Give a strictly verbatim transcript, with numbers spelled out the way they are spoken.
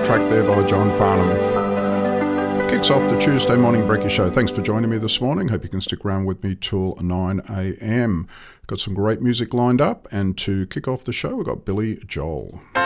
track there by John Farnham. Kicks off the Tuesday morning Breaky Show. Thanks for joining me this morning. Hope you can stick around with me till nine a m. Got some great music lined up, and to kick off the show, we've got Billy Joel.